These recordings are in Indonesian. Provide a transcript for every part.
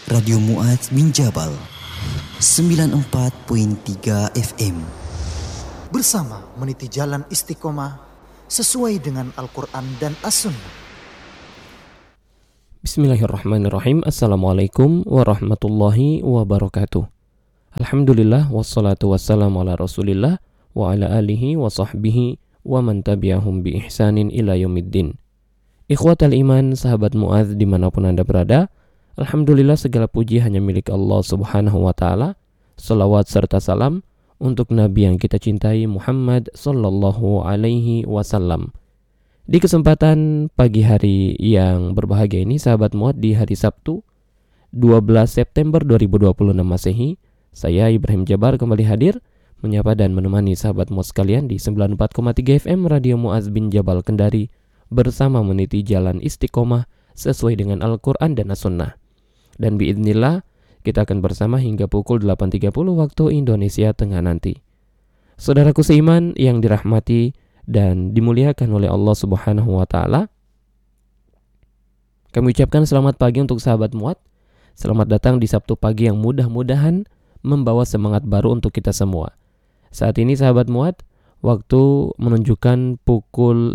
Radio Mu'adz bin Jabal 94.3 FM. Bersama meniti jalan istiqomah sesuai dengan Al-Quran dan As-Sunnah. Bismillahirrahmanirrahim. Assalamualaikum warahmatullahi wabarakatuh. Alhamdulillah wassalatu wassalamu ala rasulillah wa ala alihi wa sahbihi wa man tabi'ahum bi ihsanin ila yaumiddin. Ikhwatal iman, sahabat Mu'adz dimanapun Anda berada, alhamdulillah segala puji hanya milik Allah subhanahu wa ta'ala. Salawat serta salam untuk Nabi yang kita cintai, Muhammad sallallahu alaihi wasallam. Di kesempatan pagi hari yang berbahagia ini, sahabat Mu'adz, di hari Sabtu 12 September 2026 Masehi, saya Ibrahim Jabar kembali hadir menyapa dan menemani sahabat Mu'adz sekalian di 94,3 FM Radio Mu'adz bin Jabal Kendari, bersama meniti jalan istiqomah sesuai dengan Al-Quran dan As-Sunnah. Dan biidznillah kita akan bersama hingga pukul 8.30 waktu Indonesia Tengah nanti. Saudaraku seiman yang dirahmati dan dimuliakan oleh Allah subhanahu wa ta'ala, kami ucapkan selamat pagi untuk sahabat Mu'adz. Selamat datang di Sabtu pagi yang mudah-mudahan membawa semangat baru untuk kita semua. Saat ini sahabat Mu'adz, waktu menunjukkan pukul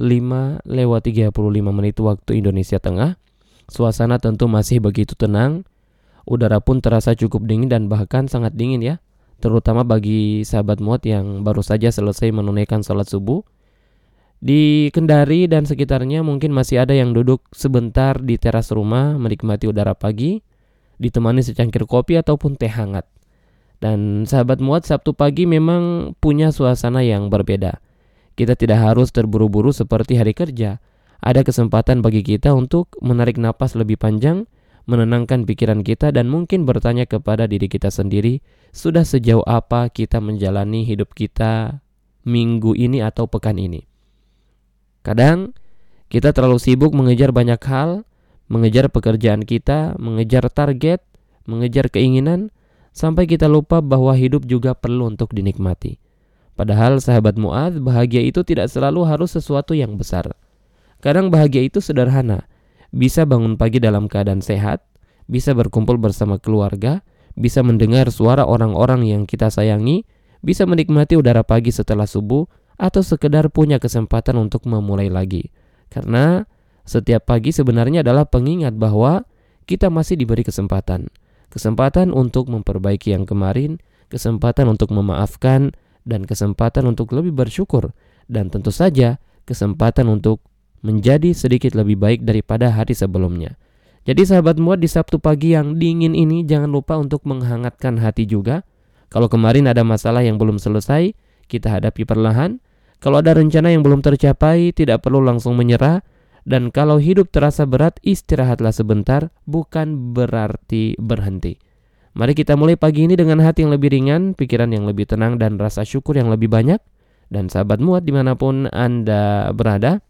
5:35 waktu Indonesia Tengah. Suasana tentu masih begitu tenang. Udara pun terasa cukup dingin dan bahkan sangat dingin ya, terutama bagi sahabat Mu'adz yang baru saja selesai menunaikan salat subuh. Di Kendari dan sekitarnya mungkin masih ada yang duduk sebentar di teras rumah menikmati udara pagi, ditemani secangkir kopi ataupun teh hangat. Dan sahabat Mu'adz, Sabtu pagi memang punya suasana yang berbeda. Kita tidak harus terburu-buru seperti hari kerja. Ada kesempatan bagi kita untuk menarik napas lebih panjang, menenangkan pikiran kita, dan mungkin bertanya kepada diri kita sendiri, sudah sejauh apa kita menjalani hidup kita minggu ini atau pekan ini. Kadang kita terlalu sibuk mengejar banyak hal, mengejar pekerjaan kita, mengejar target, mengejar keinginan, sampai kita lupa bahwa hidup juga perlu untuk dinikmati. Padahal sahabat Mu'adz, bahagia itu tidak selalu harus sesuatu yang besar. Kadang bahagia itu sederhana. Bisa bangun pagi dalam keadaan sehat, bisa berkumpul bersama keluarga, bisa mendengar suara orang-orang yang kita sayangi, bisa menikmati udara pagi setelah subuh, atau sekedar punya kesempatan untuk memulai lagi. Karena setiap pagi sebenarnya adalah pengingat bahwa kita masih diberi kesempatan. Kesempatan untuk memperbaiki yang kemarin, kesempatan untuk memaafkan, dan kesempatan untuk lebih bersyukur. Dan tentu saja kesempatan untuk menjadi sedikit lebih baik daripada hari sebelumnya. Jadi sahabat Mu'adz, di Sabtu pagi yang dingin ini jangan lupa untuk menghangatkan hati juga. Kalau kemarin ada masalah yang belum selesai, kita hadapi perlahan. Kalau ada rencana yang belum tercapai, tidak perlu langsung menyerah. Dan kalau hidup terasa berat, istirahatlah sebentar, bukan berarti berhenti. Mari kita mulai pagi ini dengan hati yang lebih ringan, pikiran yang lebih tenang, dan rasa syukur yang lebih banyak. Dan sahabat Mu'adz dimanapun Anda berada,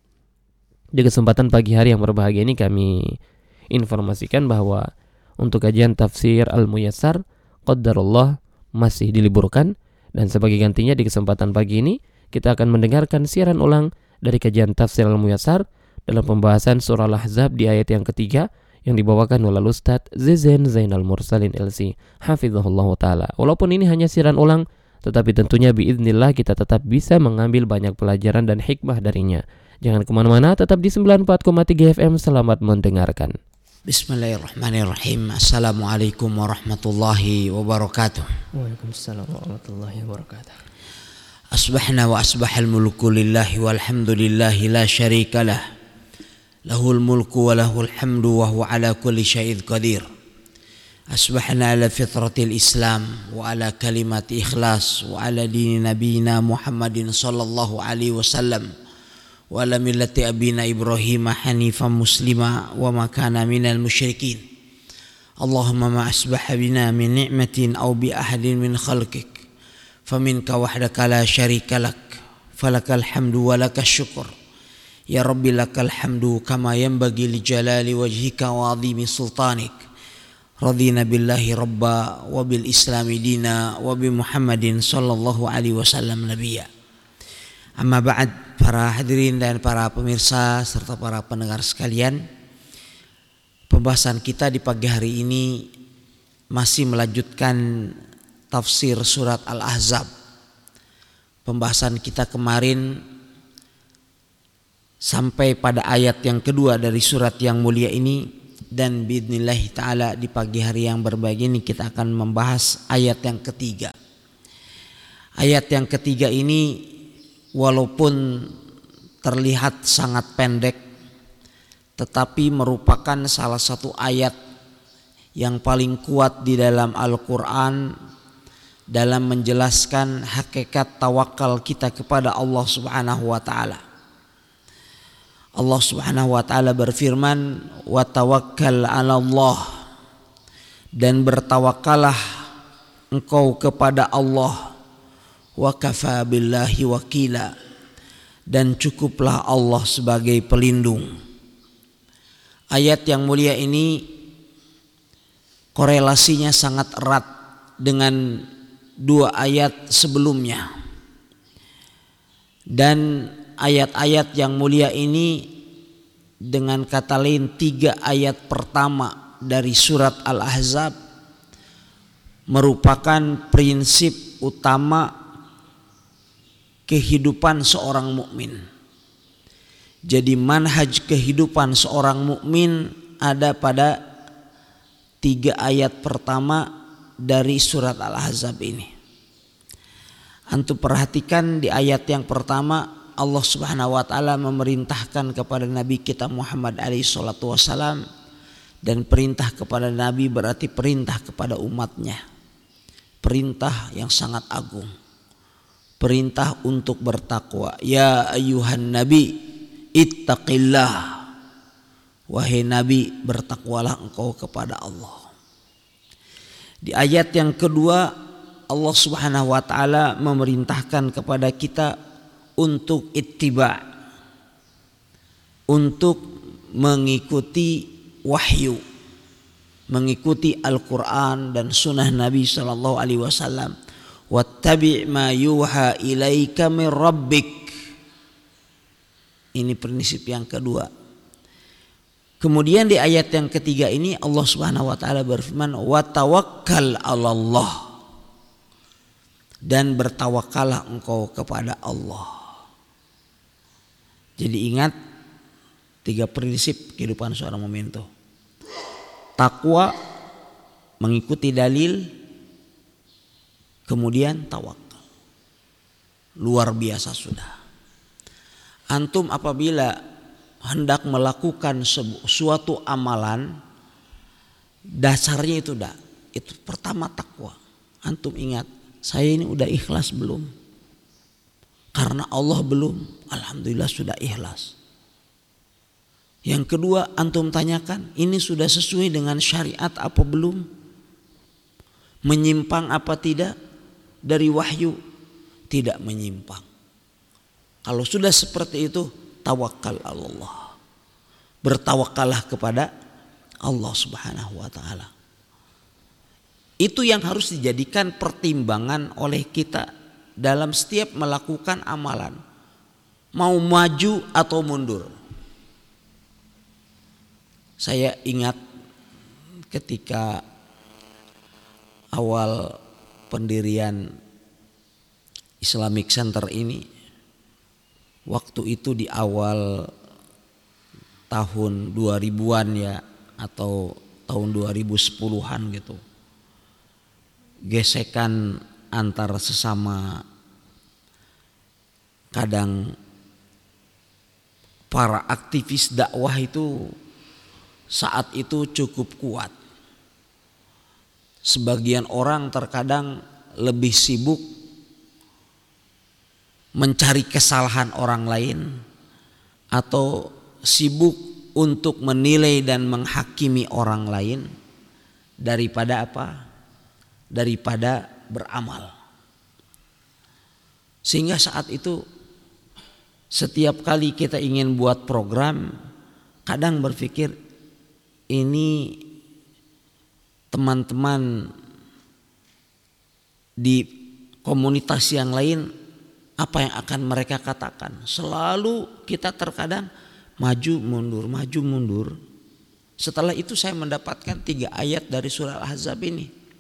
di kesempatan pagi hari yang berbahagia ini kami informasikan bahwa untuk kajian tafsir Al-Muyassar, Qaddarullah masih diliburkan. Dan sebagai gantinya di kesempatan pagi ini, kita akan mendengarkan siaran ulang dari kajian tafsir Al-Muyassar dalam pembahasan surah Al-Ahzab di ayat yang ketiga yang dibawakan oleh Ustaz Zezen Zainal Mursalin LC hafizahullah ta'ala. Walaupun ini hanya siaran ulang, tetapi tentunya biiznillah kita tetap bisa mengambil banyak pelajaran dan hikmah darinya. Jangan kemana-mana, tetap di 94,3 FM. Selamat mendengarkan. Bismillahirrahmanirrahim. Assalamualaikum warahmatullahi wabarakatuh. Waalaikumsalam warahmatullahi wabarakatuh. Asbahna wa asbahal mulku lillahi walhamdulillahi la syarika lah. Lahul mulku wa lahul hamdu wa huwa ala kulli syai'in qadir. Asbahna ala fitratil Islam wa ala kalimati ikhlas wa ala dini nabiyina Muhammadin sallallahu alaihi wasallam wa ala millati abina Ibrahim hanifan muslima wa ma kana minal musyrikin. Allahumma ma asbaha bina min ni'matin aw bi ahadin min khalqik faminka wahdaka la syarika lak falakal hamdu wa lakas syukur. Ya Rabbi lakal hamdu kama yanbaghi li jalali wajhika wa 'azimi sultanik. Radina billahi rabba wa bil islami dina wa bi Muhammadin sallallahu alaihi wasallam nabiyya. Amma ba'd, para hadirin dan para pemirsa serta para pendengar sekalian, pembahasan kita di pagi hari ini masih melanjutkan tafsir surat Al-Ahzab. Pembahasan kita kemarin sampai pada ayat yang kedua dari surat yang mulia ini, dan biidznillah ta'ala di pagi hari yang berbahagia ini kita akan membahas ayat yang ketiga. Ayat yang ketiga ini walaupun terlihat sangat pendek, tetapi merupakan salah satu ayat yang paling kuat di dalam Al-Quran dalam menjelaskan hakikat tawakal kita kepada Allah Subhanahu wa ta'ala. Allah Subhanahu wa ta'ala berfirman, wa tawakkal 'ala Allah, dan bertawakalah engkau kepada Allah, wa kafa billahi wakila, dan cukuplah Allah sebagai pelindung. Ayat yang mulia ini korelasinya sangat erat dengan dua ayat sebelumnya, dan ayat-ayat yang mulia ini dengan kata lain 3 ayat pertama dari surat Al-Ahzab merupakan prinsip utama kehidupan seorang mukmin. Jadi manhaj kehidupan seorang mukmin ada pada 3 ayat pertama dari surat Al-Ahzab ini. Antum perhatikan di ayat yang pertama, Allah Subhanahu wa ta'ala memerintahkan kepada Nabi kita Muhammad alaihi salatu wassalam, dan perintah kepada Nabi berarti perintah kepada umatnya, perintah yang sangat agung, perintah untuk bertakwa. Ya ayyuhan nabi ittaqillah, wahai Nabi bertakwalah engkau kepada Allah. Di ayat yang kedua Allah Subhanahu wa ta'ala memerintahkan kepada kita untuk ittiba', untuk mengikuti wahyu, mengikuti Al-Quran dan sunnah Nabi sallallahu alaihi wasallam. Wattabi' ma yuha ilaika min rabbik. Ini prinsip yang kedua. Kemudian di ayat yang ketiga ini Allah Subhanahu wa taala berfirman, wa tawakkal 'alallah, dan bertawakallah engkau kepada Allah. Jadi ingat 3 prinsip kehidupan seorang mukmin itu. Takwa, mengikuti dalil, kemudian tawakal. Luar biasa sudah. Antum apabila hendak melakukan suatu amalan, dasarnya itu pertama takwa. Antum ingat, saya ini udah ikhlas belum? Karena Allah belum, alhamdulillah sudah ikhlas. Yang kedua, antum tanyakan, ini sudah sesuai dengan syariat apa belum? Menyimpang apa tidak dari wahyu? Tidak menyimpang. Kalau sudah seperti itu, tawakal Allah. Bertawakallah kepada Allah Subhanahu wa ta'ala. Itu yang harus dijadikan pertimbangan oleh kita dalam setiap melakukan amalan, mau maju atau mundur. Saya ingat ketika awal pendirian Islamic Center ini, waktu itu di awal tahun 2000-an ya, atau tahun 2010-an gitu, gesekan antar sesama, kadang para aktivis dakwah itu saat itu cukup kuat. Sebagian orang terkadang lebih sibuk mencari kesalahan orang lain atau sibuk untuk menilai dan menghakimi orang lain daripada apa? Daripada beramal. Sehingga saat itu setiap kali kita ingin buat program, kadang berpikir ini teman-teman di komunitas yang lain apa yang akan mereka katakan. Selalu kita terkadang maju mundur, maju mundur. Setelah itu saya mendapatkan 3 ayat dari surah Al-Ahzab ini.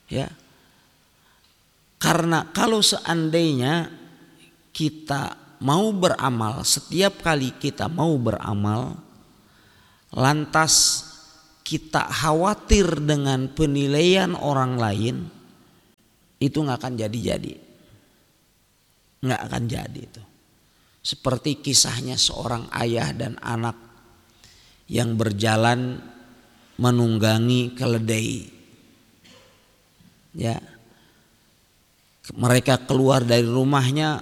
Ya. Karena kalau seandainya kita mau beramal, setiap kali kita mau beramal, lantas kita khawatir dengan penilaian orang lain, itu nggak akan jadi-jadi. Nggak akan jadi itu. Seperti kisahnya seorang ayah dan anak yang berjalan menunggangi keledai. Ya. Mereka keluar dari rumahnya,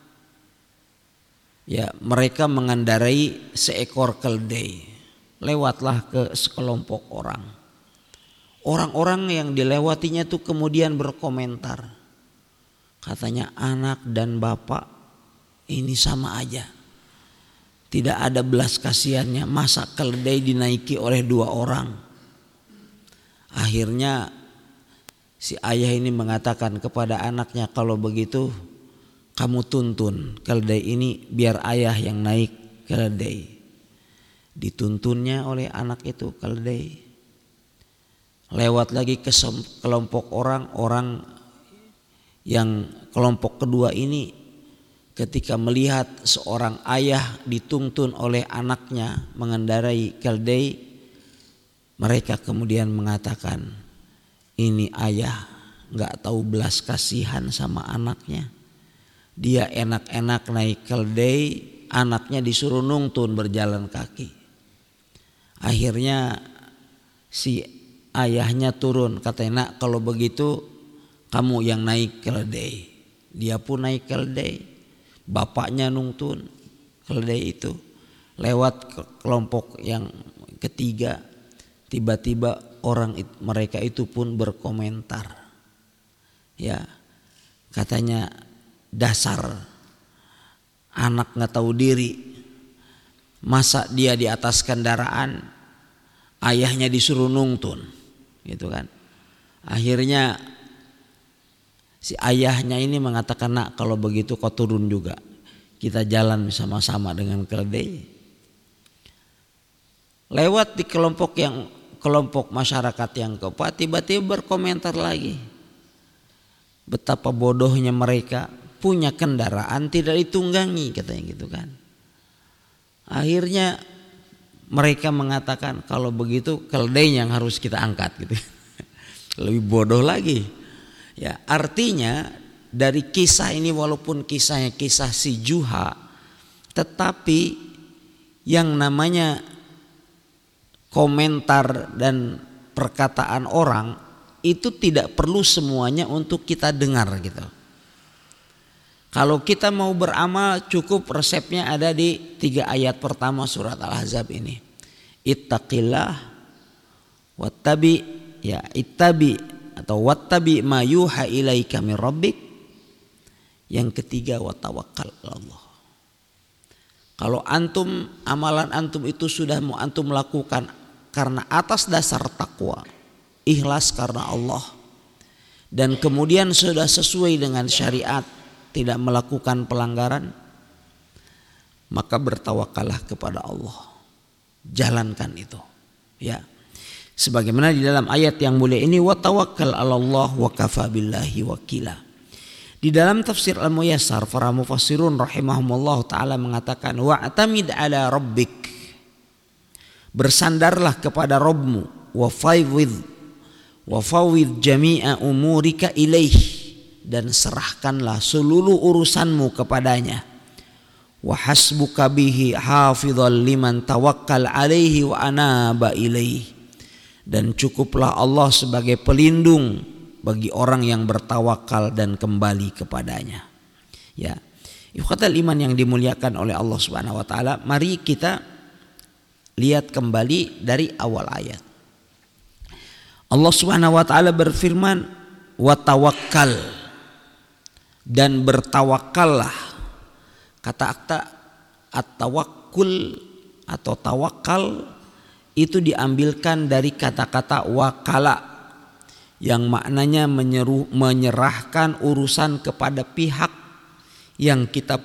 ya, mereka mengendarai seekor keledai. Lewatlah ke sekelompok orang. Orang-orang yang dilewatinya itu kemudian berkomentar. Katanya, anak dan bapak ini sama aja. Tidak ada belas kasihannya. Masa keledai dinaiki oleh 2 orang? Akhirnya si ayah ini mengatakan kepada anaknya, kalau begitu kamu tuntun keledai ini biar ayah yang naik keledai. Dituntunnya oleh anak itu keledai. Lewat lagi ke kelompok orang yang kelompok kedua ini ketika melihat seorang ayah dituntun oleh anaknya mengendarai keledai, mereka kemudian mengatakan, ini ayah gak tahu belas kasihan sama anaknya. Dia enak-enak naik keledai, anaknya disuruh nungtun berjalan kaki. Akhirnya si ayahnya turun, katanya, nak, kalau begitu kamu yang naik keledai. Dia pun naik keledai, bapaknya nungtun keledai itu. Lewat ke kelompok yang ketiga, tiba-tiba mereka itu pun berkomentar. Ya, katanya, dasar anak gak tahu diri. Masa dia di atas kendaraan, ayahnya disuruh nungtun, gitu kan. Akhirnya si ayahnya ini mengatakan, nak, kalau begitu kau turun juga, kita jalan sama-sama dengan keledai. Lewat di kelompok masyarakat yang keempat, tiba-tiba berkomentar lagi. Betapa bodohnya mereka, punya kendaraan tidak ditunggangi, katanya gitu kan. Akhirnya mereka mengatakan, kalau begitu keledai yang harus kita angkat gitu. Lebih bodoh lagi. Ya, artinya dari kisah ini, walaupun kisahnya kisah si Juha, tetapi yang namanya komentar dan perkataan orang itu tidak perlu semuanya untuk kita dengar gitu. Kalau kita mau beramal, cukup resepnya ada di 3 ayat pertama surat Al-Ahzab ini. Ittaqillah wattabi, ya, ittabi atau wattabi ma yuha ilaika min rabbik. Yang ketiga, wa tawakkal Allah. Kalau antum, amalan antum itu sudah mau antum lakukan karena atas dasar takwa, ikhlas karena Allah, dan kemudian sudah sesuai dengan syariat, tidak melakukan pelanggaran, maka bertawakallah kepada Allah. Jalankan itu, ya. Sebagaimana di dalam ayat yang mulia ini, wa tawakkal 'alallah wa kafa billahi wakila. Di dalam tafsir Al-Muyassar, para mufassirun rahimahumullah taala mengatakan, wa'tamid 'ala rabbik. Bersandarlah kepada Rabbmu, wa fawwidh jami'a umurika ilaih, dan serahkanlah seluruh urusanmu kepadanya. Wa hasbuka bihi hafidhal liman tawakkal alaihi wa anaba ilaihi. Dan cukuplah Allah sebagai pelindung bagi orang yang bertawakal dan kembali kepadanya. Ya, ikhwatal iman yang dimuliakan oleh Allah Subhanahu wa taala, mari kita lihat kembali dari awal ayat. Allah Subhanahu wa taala berfirman, wa tawakkal, dan bertawakallah. Kata at-tawakkul atau tawakal itu diambilkan dari kata-kata wakala, yang maknanya menyerahkan urusan kepada pihak yang kita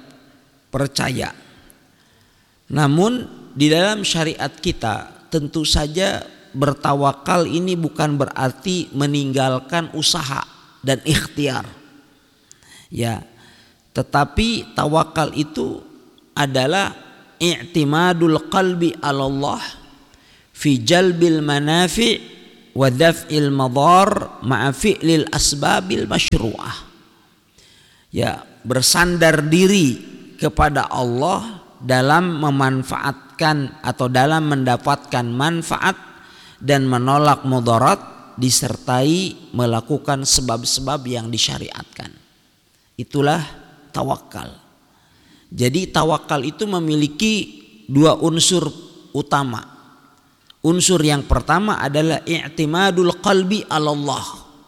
percaya. Namun di dalam syariat kita tentu saja bertawakal ini bukan berarti meninggalkan usaha dan ikhtiar. Ya, tetapi tawakal itu adalah i'timadul qalbi 'ala Allah fi jalbil manafi' wa daf'il madar ma'a fi'lil asbabil masyru'ah. Ya, bersandar diri kepada Allah dalam memanfaatkan atau dalam mendapatkan manfaat dan menolak mudarat disertai melakukan sebab-sebab yang disyariatkan. Itulah tawakal. Jadi tawakal itu memiliki dua unsur utama. Unsur yang pertama adalah i'timadul qalbi 'ala Allah.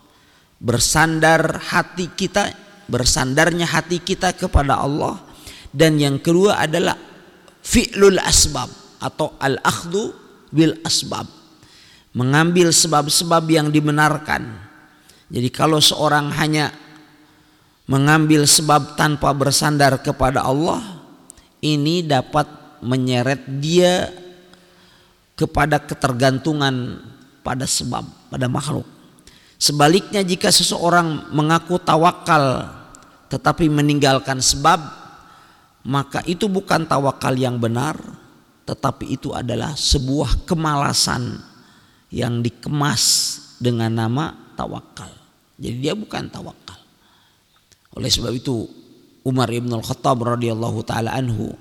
Bersandarnya hati kita kepada Allah. Dan yang kedua adalah fi'lul asbab atau al-akhdhu bil asbab. Mengambil sebab-sebab yang dibenarkan. Jadi kalau seorang hanya mengambil sebab tanpa bersandar kepada Allah, ini dapat menyeret dia kepada ketergantungan pada sebab, pada makhluk. Sebaliknya jika seseorang mengaku tawakal tetapi meninggalkan sebab, maka itu bukan tawakal yang benar, tetapi itu adalah sebuah kemalasan yang dikemas dengan nama tawakal. Jadi dia bukan tawakal. Oleh sebab itu Umar ibn al-Khattab radhiyallahu taala anhu,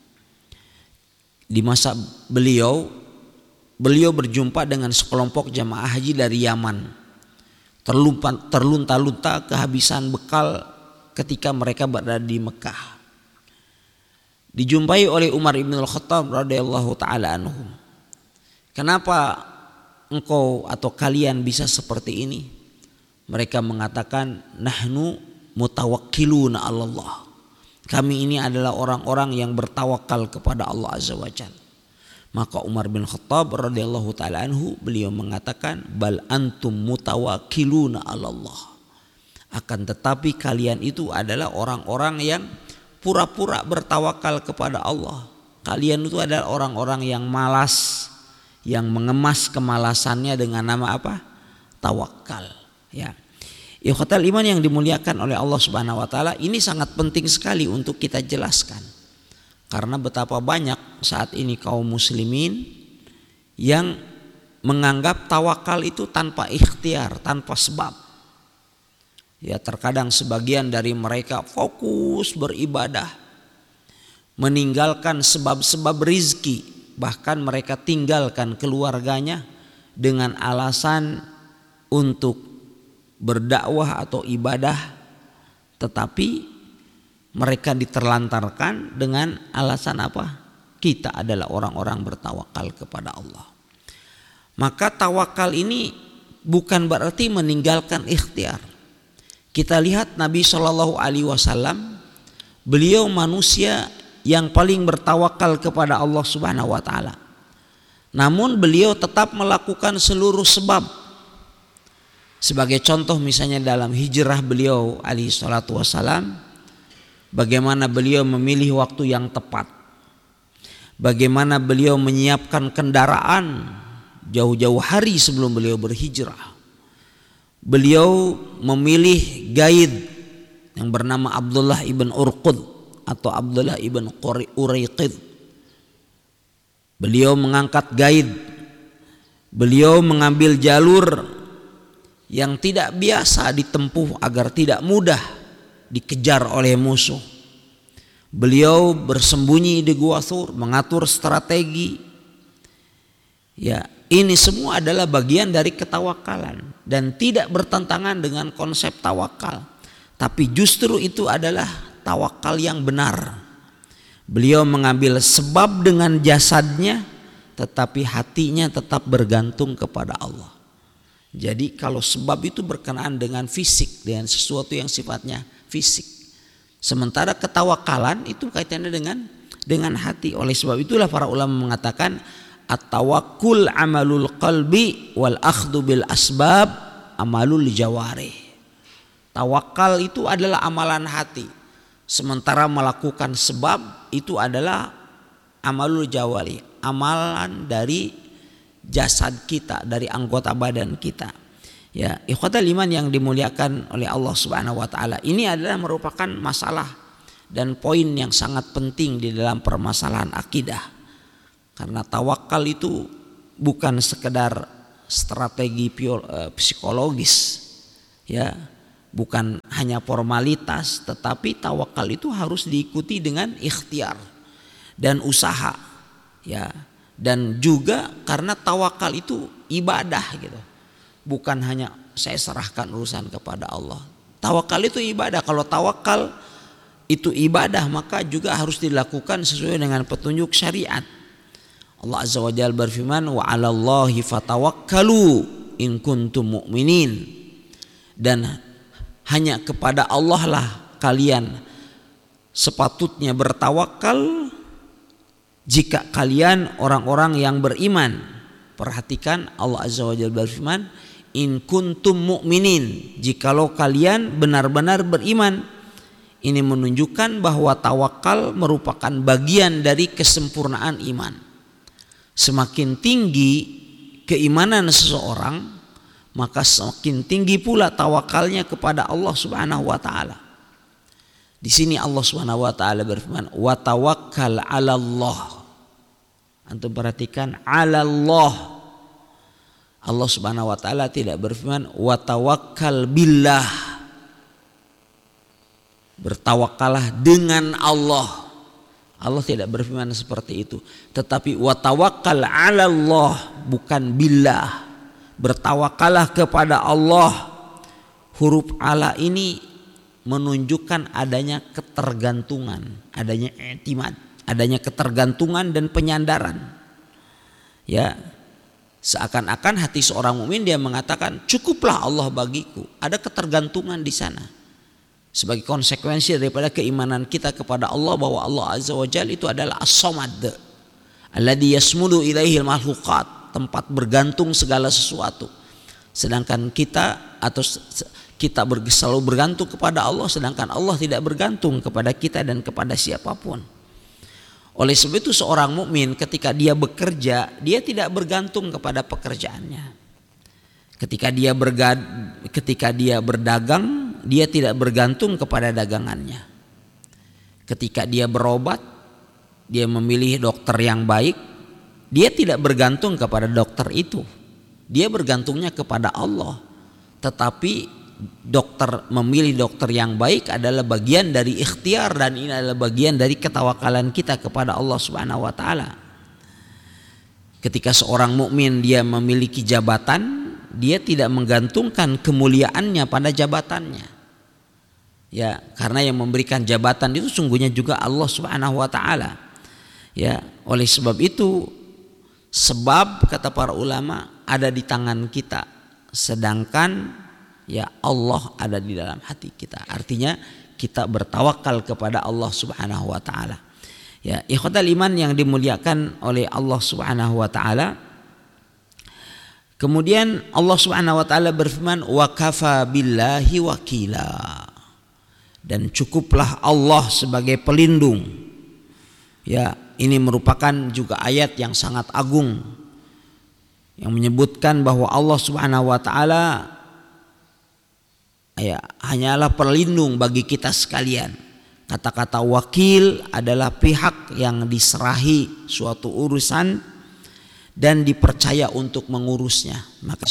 di masa beliau berjumpa dengan sekelompok jamaah haji dari Yaman. Terlunta-lunta kehabisan bekal ketika mereka berada di Mekah. Dijumpai oleh Umar ibn al-Khattab radhiyallahu taala anhu. Kenapa engkau atau kalian bisa seperti ini? Mereka mengatakan, nahnu mutawakkiluna 'ala Allah. Kami ini adalah orang-orang yang bertawakal kepada Allah Azza wa Jalla. Maka Umar bin Khattab radhiyallahu taala anhu, beliau mengatakan, bal antum mutawakkiluna 'ala Allah. Akan tetapi kalian itu adalah orang-orang yang pura-pura bertawakal kepada Allah. Kalian itu adalah orang-orang yang malas, yang mengemas kemalasannya dengan nama apa? Tawakal. Ya. Ikhwatal iman yang dimuliakan oleh Allah Subhanahu wa taala, ini sangat penting sekali untuk kita jelaskan. Karena betapa banyak saat ini kaum muslimin yang menganggap tawakal itu tanpa ikhtiar, tanpa sebab. Ya, terkadang sebagian dari mereka fokus beribadah, meninggalkan sebab-sebab rizki, bahkan mereka tinggalkan keluarganya dengan alasan untuk berdakwah atau ibadah, tetapi mereka diterlantarkan dengan alasan apa? Kita adalah orang-orang bertawakal kepada Allah. Maka tawakal ini bukan berarti meninggalkan ikhtiar. Kita lihat Nabi SAW, beliau manusia yang paling bertawakal kepada Allah Subhanahu wa taala. Namun beliau tetap melakukan seluruh sebab. Sebagai contoh misalnya dalam hijrah beliau alaihi salatu wassalam, bagaimana beliau memilih waktu yang tepat. Bagaimana beliau menyiapkan kendaraan jauh-jauh hari sebelum beliau berhijrah. Beliau memilih gaid yang bernama Abdullah ibn Urqud atau Abdullah ibn Uraiqid. Beliau mengangkat gaid. Beliau mengambil jalur yang tidak biasa ditempuh agar tidak mudah dikejar oleh musuh. Beliau bersembunyi di Gua Thur, mengatur strategi. Ya, ini semua adalah bagian dari ketawakalan dan tidak bertentangan dengan konsep tawakal. Tapi justru itu adalah tawakal yang benar. Beliau mengambil sebab dengan jasadnya, tetapi hatinya tetap bergantung kepada Allah. Jadi kalau sebab itu berkenaan dengan fisik, dengan sesuatu yang sifatnya fisik. Sementara ketawakalan itu kaitannya dengan hati. Oleh sebab itulah para ulama mengatakan at-tawakkul amalul qalbi wal akhdhu bil asbab amalul jawarih. Tawakal itu adalah amalan hati. Sementara melakukan sebab itu adalah amalul jawarih, amalan dari jasad kita, dari anggota badan kita. Ya, ikhwatal iman yang dimuliakan oleh Allah Subhanahu wa taala. Ini adalah merupakan masalah dan poin yang sangat penting di dalam permasalahan akidah. Karena tawakal itu bukan sekedar strategi psikologis, ya, bukan hanya formalitas, tetapi tawakal itu harus diikuti dengan ikhtiar dan usaha, ya. Dan juga karena tawakal itu ibadah gitu. Bukan hanya saya serahkan urusan kepada Allah. Tawakal itu ibadah. Kalau tawakal itu ibadah, maka juga harus dilakukan sesuai dengan petunjuk syariat. Allah Azza wa Jalla berfirman, wa 'alallahi fatawakkalu in kuntum mu'minin. Dan hanya kepada Allah lah kalian sepatutnya bertawakal jika kalian orang-orang yang beriman. Perhatikan, Allah Azza wa Jalla berfirman, in kuntum mu'minin, jikalau kalian benar-benar beriman. Ini menunjukkan bahwa tawakal merupakan bagian dari kesempurnaan iman. Semakin tinggi keimanan seseorang, maka semakin tinggi pula tawakalnya kepada Allah Subhanahu wa taala. Di sini Allah Subhanahu wa taala berfirman, wa tawakkal 'alallah. Antum perhatikan, 'alallah. Allah Subhanahu wa taala tidak berfirman wa tawakkal billah. Bertawakallah dengan Allah. Allah tidak berfirman seperti itu. Tetapi wa tawakkal 'ala Allah, bukan billah. Bertawakallah kepada Allah. Huruf ala ini menunjukkan adanya ketergantungan, adanya i'timad, adanya ketergantungan dan penyandaran. Ya. Seakan-akan hati seorang mukmin dia mengatakan cukuplah Allah bagiku. Ada ketergantungan di sana. Sebagai konsekuensi daripada keimanan kita kepada Allah bahwa Allah Azza wa Jalla itu adalah As-Samad, alladzi yasmudu ilaihil makhluqat, tempat bergantung segala sesuatu. Sedangkan kita selalu bergantung kepada Allah, sedangkan Allah tidak bergantung kepada kita dan kepada siapapun. Oleh sebab itu seorang mukmin ketika dia bekerja, dia tidak bergantung kepada pekerjaannya. Ketika dia berdagang, dia tidak bergantung kepada dagangannya. Ketika dia berobat, dia memilih dokter yang baik, dia tidak bergantung kepada dokter itu. Dia bergantungnya kepada Allah. Tetapi memilih dokter yang baik adalah bagian dari ikhtiar, dan ini adalah bagian dari ketawakalan kita kepada Allah Subhanahu wa taala. Ketika seorang mukmin dia memiliki jabatan, dia tidak menggantungkan kemuliaannya pada jabatannya. Ya, karena yang memberikan jabatan itu sungguhnya juga Allah Subhanahu wa taala. Ya, oleh sebab itu sebab kata para ulama ada di tangan kita, sedangkan ya Allah ada di dalam hati kita. Artinya kita bertawakal kepada Allah Subhanahu wa taala. Ya, ikhwatal iman yang dimuliakan oleh Allah Subhanahu wa taala. Kemudian Allah Subhanahu wa taala berfirman wa kafa billahi wakila. Dan cukuplah Allah sebagai pelindung. Ya, ini merupakan juga ayat yang sangat agung yang menyebutkan bahwa Allah Subhanahu wa taala ya, hanyalah pelindung bagi kita sekalian. Kata-kata wakil adalah pihak yang diserahi suatu urusan dan dipercaya untuk mengurusnya. Maka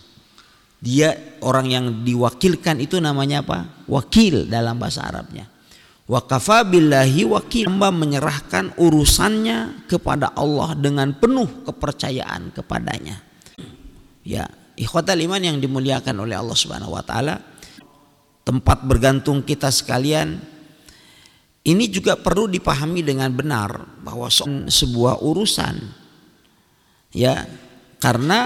orang yang diwakilkan itu namanya apa? Wakil dalam bahasa Arabnya. Wa kafa billahi wakil, hamba menyerahkan urusannya kepada Allah dengan penuh kepercayaan kepadanya. Ya, ikhwatal iman yang dimuliakan oleh Allah Subhanahu wa taala, tempat bergantung kita sekalian, ini juga perlu dipahami dengan benar bahwa sebuah urusan, ya, karena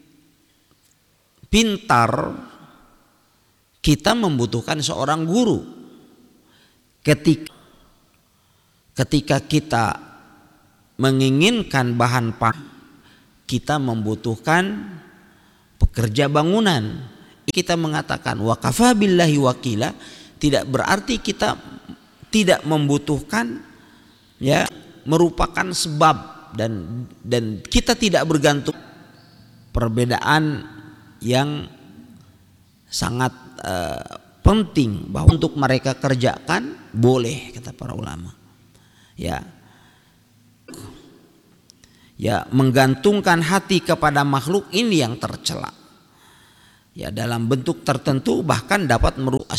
pintar kita membutuhkan seorang guru. Ketika kita menginginkan bahan kita membutuhkan pekerja bangunan. Kita mengatakan wa kafa billahi wakila, tidak berarti kita tidak membutuhkan, ya, merupakan sebab dan kita tidak bergantung. perbedaan yang sangat penting bahwa untuk mereka kerjakan boleh, kata para ulama. Ya, menggantungkan hati kepada makhluk ini yang tercela. Ya, dalam bentuk tertentu bahkan dapat merusak